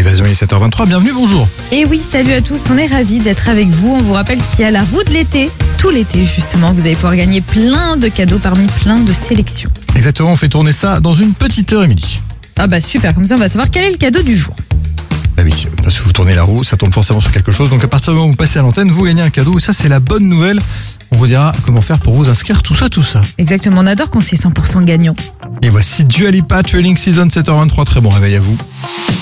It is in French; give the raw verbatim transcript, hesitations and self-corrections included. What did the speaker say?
Évasion, il est sept heures vingt-trois, bienvenue, bonjour. Et oui, salut à tous, on est ravis d'être avec vous. On vous rappelle qu'il y a la roue de l'été, tout l'été justement. Vous allez pouvoir gagner plein de cadeaux parmi plein de sélections. Exactement, on fait tourner ça dans une petite heure, Émilie. Ah bah super, comme ça on va savoir quel est le cadeau du jour. Bah oui, parce que vous tournez la roue, ça tourne forcément sur quelque chose. Donc à partir du moment où vous passez à l'antenne, vous gagnez un cadeau. Et ça, c'est la bonne nouvelle. On vous dira comment faire pour vous inscrire, tout ça, tout ça. Exactement, on adore quand c'est cent pour cent gagnant. Et voici Dua Lipa, Trailing Season, sept heures vingt-trois. Très bon réveil à vous.